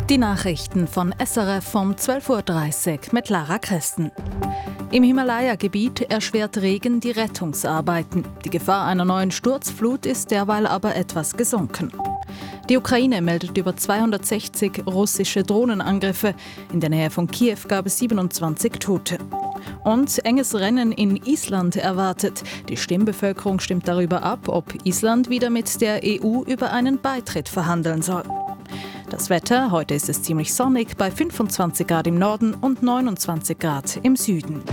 Die Nachrichten von SRF um 12.30 Uhr mit Lara Kresten. Im Himalaya-Gebiet erschwert Regen die Rettungsarbeiten. Die Gefahr einer neuen Sturzflut ist derweil aber etwas gesunken. Die Ukraine meldet über 260 russische Drohnenangriffe. In der Nähe von Kiew gab es 27 Tote. Und enges Rennen in Island erwartet. Die Stimmbevölkerung stimmt darüber ab, ob Island wieder mit der EU über einen Beitritt verhandeln soll. Das Wetter, heute ist es ziemlich sonnig bei 25 Grad im Norden und 29 Grad im Süden.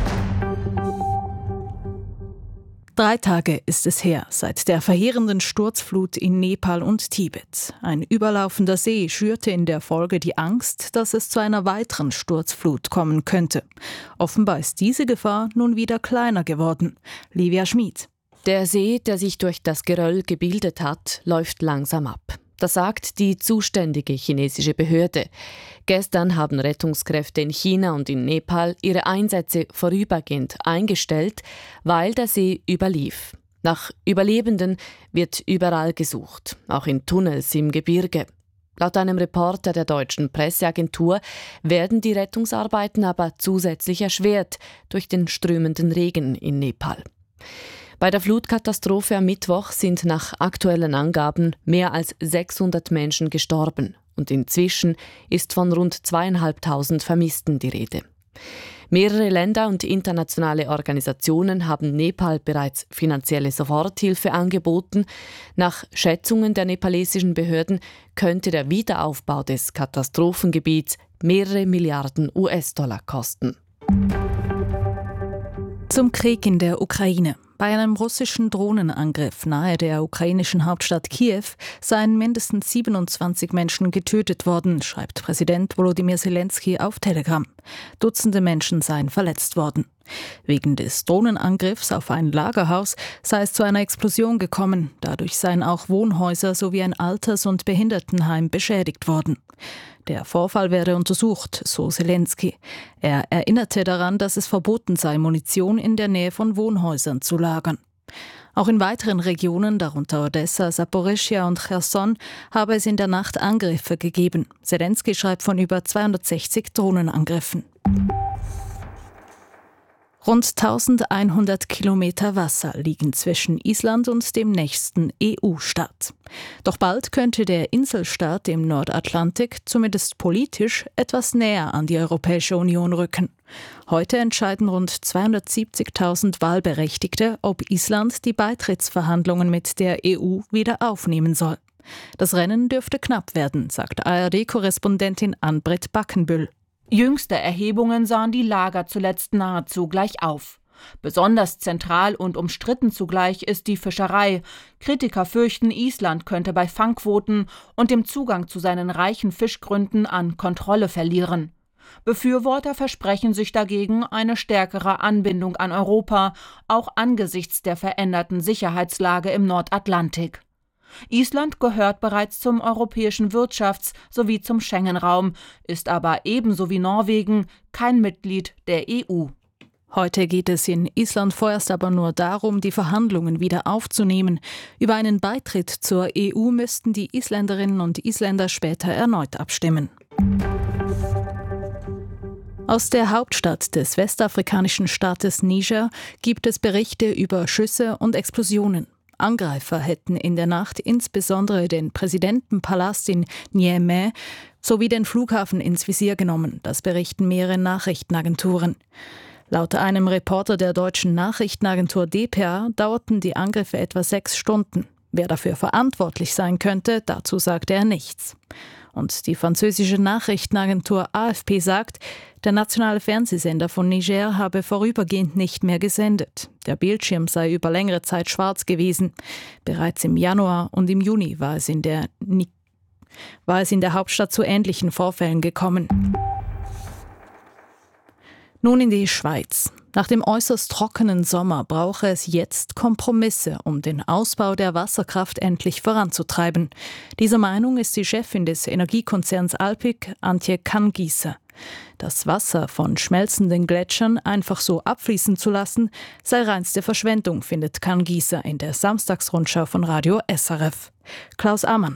3 Tage ist es her, seit der verheerenden Sturzflut in Nepal und Tibet. Ein überlaufender See schürte in der Folge die Angst, dass es zu einer weiteren Sturzflut kommen könnte. Offenbar ist diese Gefahr nun wieder kleiner geworden. Livia Schmid. Der See, der sich durch das Geröll gebildet hat, läuft langsam ab. Das sagt die zuständige chinesische Behörde. Gestern haben Rettungskräfte in China und in Nepal ihre Einsätze vorübergehend eingestellt, weil der See überlief. Nach Überlebenden wird überall gesucht, auch in Tunnels im Gebirge. Laut einem Reporter der deutschen Presseagentur werden die Rettungsarbeiten aber zusätzlich erschwert durch den strömenden Regen in Nepal. Bei der Flutkatastrophe am Mittwoch sind nach aktuellen Angaben mehr als 600 Menschen gestorben und inzwischen ist von rund 2'500 Vermissten die Rede. Mehrere Länder und internationale Organisationen haben Nepal bereits finanzielle Soforthilfe angeboten. Nach Schätzungen der nepalesischen Behörden könnte der Wiederaufbau des Katastrophengebiets mehrere Milliarden US-Dollar kosten. Zum Krieg in der Ukraine. Bei einem russischen Drohnenangriff nahe der ukrainischen Hauptstadt Kiew seien mindestens 27 Menschen getötet worden, schreibt Präsident Volodymyr Zelensky auf Telegram. Dutzende Menschen seien verletzt worden. Wegen des Drohnenangriffs auf ein Lagerhaus sei es zu einer Explosion gekommen. Dadurch seien auch Wohnhäuser sowie ein Alters- und Behindertenheim beschädigt worden. Der Vorfall werde untersucht, so Zelensky. Er erinnerte daran, dass es verboten sei, Munition in der Nähe von Wohnhäusern zu lagern. Auch in weiteren Regionen, darunter Odessa, Saporischschja und Cherson, habe es in der Nacht Angriffe gegeben. Zelensky schreibt von über 260 Drohnenangriffen. Rund 1100 Kilometer Wasser liegen zwischen Island und dem nächsten EU-Staat. Doch bald könnte der Inselstaat im Nordatlantik, zumindest politisch, etwas näher an die Europäische Union rücken. Heute entscheiden rund 270.000 Wahlberechtigte, ob Island die Beitrittsverhandlungen mit der EU wieder aufnehmen soll. Das Rennen dürfte knapp werden, sagt ARD-Korrespondentin Ann-Britt Backenbüll. Jüngste Erhebungen sahen die Lager zuletzt nahezu gleich auf. Besonders zentral und umstritten zugleich ist die Fischerei. Kritiker fürchten, Island könnte bei Fangquoten und dem Zugang zu seinen reichen Fischgründen an Kontrolle verlieren. Befürworter versprechen sich dagegen eine stärkere Anbindung an Europa, auch angesichts der veränderten Sicherheitslage im Nordatlantik. Island gehört bereits zum europäischen Wirtschafts- sowie zum Schengen-Raum, ist aber ebenso wie Norwegen kein Mitglied der EU. Heute geht es in Island vorerst aber nur darum, die Verhandlungen wieder aufzunehmen. Über einen Beitritt zur EU müssten die Isländerinnen und Isländer später erneut abstimmen. Aus der Hauptstadt des westafrikanischen Staates Niger gibt es Berichte über Schüsse und Explosionen. Angreifer hätten in der Nacht insbesondere den Präsidentenpalast in Niamey sowie den Flughafen ins Visier genommen. Das berichten mehrere Nachrichtenagenturen. Laut einem Reporter der deutschen Nachrichtenagentur dpa dauerten die Angriffe etwa 6 Stunden. Wer dafür verantwortlich sein könnte, dazu sagte er nichts. Und die französische Nachrichtenagentur AFP sagt, der nationale Fernsehsender von Niger habe vorübergehend nicht mehr gesendet. Der Bildschirm sei über längere Zeit schwarz gewesen. Bereits im Januar und im Juni war es in der Hauptstadt zu ähnlichen Vorfällen gekommen. Nun in die Schweiz. Nach dem äußerst trockenen Sommer brauche es jetzt Kompromisse, um den Ausbau der Wasserkraft endlich voranzutreiben. Dieser Meinung ist die Chefin des Energiekonzerns Alpiq, Antje Kangiesser. Das Wasser von schmelzenden Gletschern einfach so abfließen zu lassen, sei reinste Verschwendung, findet Kangiesser in der Samstagsrundschau von Radio SRF. Klaus Amann.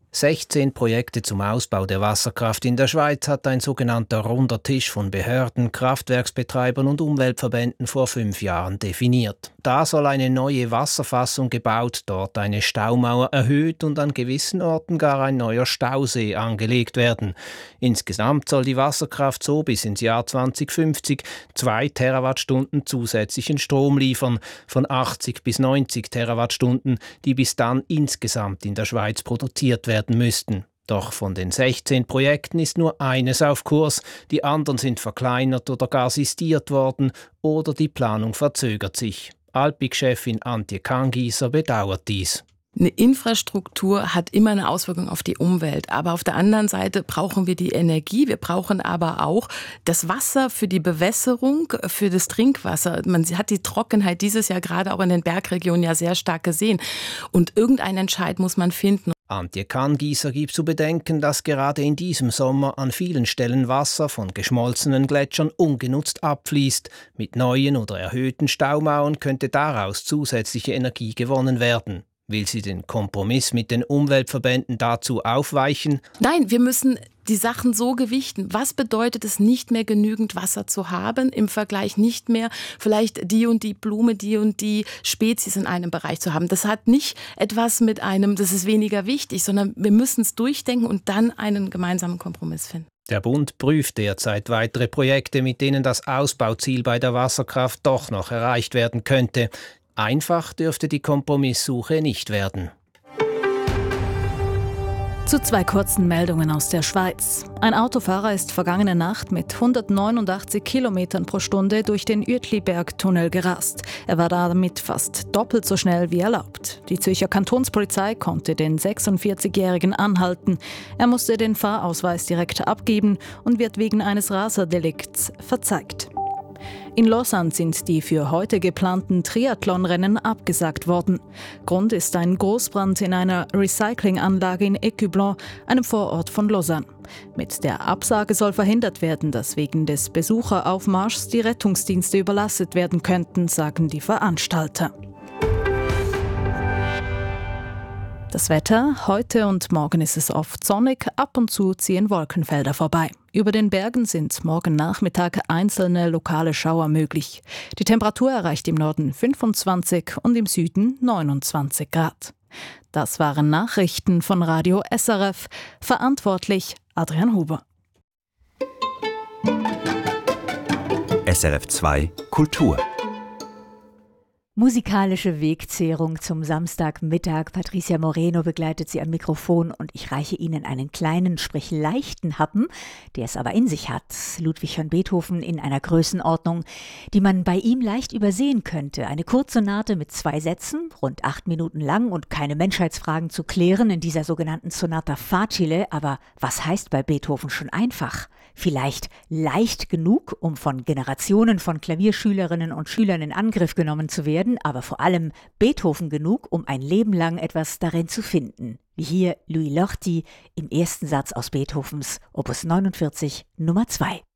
16 Projekte zum Ausbau der Wasserkraft in der Schweiz hat ein sogenannter runder Tisch von Behörden, Kraftwerksbetreibern und Umweltverbänden vor 5 Jahren definiert. Da soll eine neue Wasserfassung gebaut, dort eine Staumauer erhöht und an gewissen Orten gar ein neuer Stausee angelegt werden. Insgesamt soll die Wasserkraft so bis ins Jahr 2050 2 Terawattstunden zusätzlichen Strom liefern, von 80 bis 90 Terawattstunden, die bis dann insgesamt in der Schweiz produziert werden müssten. Doch von den 16 Projekten ist nur eines auf Kurs, die anderen sind verkleinert oder gar sistiert worden oder die Planung verzögert sich. Alpic-Chefin Antje Kangieser bedauert dies. Eine Infrastruktur hat immer eine Auswirkung auf die Umwelt, aber auf der anderen Seite brauchen wir die Energie, wir brauchen aber auch das Wasser für die Bewässerung, für das Trinkwasser. Man hat die Trockenheit dieses Jahr gerade auch in den Bergregionen ja sehr stark gesehen und irgendeinen Entscheid muss man finden. Antje Kangieser gibt zu bedenken, dass gerade in diesem Sommer an vielen Stellen Wasser von geschmolzenen Gletschern ungenutzt abfließt. Mit neuen oder erhöhten Staumauern könnte daraus zusätzliche Energie gewonnen werden. Will sie den Kompromiss mit den Umweltverbänden dazu aufweichen? Nein, wir müssen die Sachen so gewichten. Was bedeutet es, nicht mehr genügend Wasser zu haben, im Vergleich nicht mehr vielleicht die und die Blume, die und die Spezies in einem Bereich zu haben? Das hat nicht etwas mit einem, das ist weniger wichtig, sondern wir müssen es durchdenken und dann einen gemeinsamen Kompromiss finden. Der Bund prüft derzeit weitere Projekte, mit denen das Ausbauziel bei der Wasserkraft doch noch erreicht werden könnte. Einfach dürfte die Kompromisssuche nicht werden. Zu 2 kurzen Meldungen aus der Schweiz. Ein Autofahrer ist vergangene Nacht mit 189 Kilometern pro Stunde durch den Uetliberg-Tunnel gerast. Er war damit fast doppelt so schnell wie erlaubt. Die Zürcher Kantonspolizei konnte den 46-Jährigen anhalten. Er musste den Fahrausweis direkt abgeben und wird wegen eines Raserdelikts verzeigt. In Lausanne sind die für heute geplanten Triathlonrennen abgesagt worden. Grund ist ein Großbrand in einer Recyclinganlage in Écublens, einem Vorort von Lausanne. Mit der Absage soll verhindert werden, dass wegen des Besucheraufmarschs die Rettungsdienste überlastet werden könnten, sagen die Veranstalter. Das Wetter: Heute und morgen ist es oft sonnig, ab und zu ziehen Wolkenfelder vorbei. Über den Bergen sind morgen Nachmittag einzelne lokale Schauer möglich. Die Temperatur erreicht im Norden 25 und im Süden 29 Grad. Das waren Nachrichten von Radio SRF. Verantwortlich Adrian Huber. SRF 2 Kultur. Musikalische Wegzehrung zum Samstagmittag. Patricia Moreno begleitet Sie am Mikrofon und ich reiche Ihnen einen kleinen, sprich leichten Happen, der es aber in sich hat. Ludwig van Beethoven in einer Größenordnung, die man bei ihm leicht übersehen könnte. Eine Kurzsonate mit 2 Sätzen, rund 8 Minuten lang und keine Menschheitsfragen zu klären in dieser sogenannten Sonata facile. Aber was heißt bei Beethoven schon einfach? Vielleicht leicht genug, um von Generationen von Klavierschülerinnen und Schülern in Angriff genommen zu werden, aber vor allem Beethoven genug, um ein Leben lang etwas darin zu finden. Wie hier Louis Lorty im ersten Satz aus Beethovens Opus 49 Nummer 2.